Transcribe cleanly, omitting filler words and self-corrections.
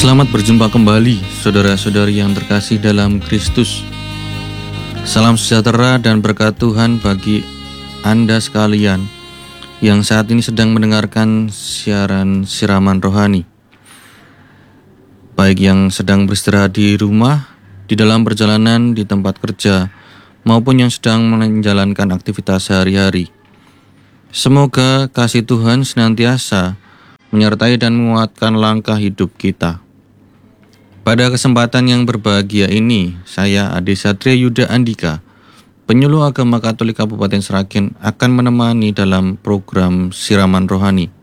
Selamat berjumpa kembali, saudara-saudari yang terkasih dalam Kristus. Salam sejahtera dan berkat Tuhan bagi Anda sekalian yang saat ini sedang mendengarkan siaran siraman rohani. Baik yang sedang beristirahat di rumah, di dalam perjalanan, di tempat kerja, maupun yang sedang menjalankan aktivitas sehari-hari. Semoga kasih Tuhan senantiasa menyertai dan menguatkan langkah hidup kita. Pada kesempatan yang berbahagia ini, saya Ade Satria Yuda Andika, penyuluh agama Katolik Kabupaten Sragen, akan menemani dalam program Siraman Rohani.